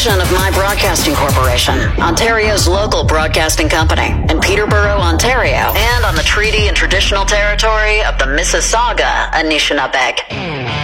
division of My Broadcasting Corporation, Ontario's local broadcasting company, in Peterborough, Ontario, and on the treaty and traditional territory of the Mississauga Anishinaabeg.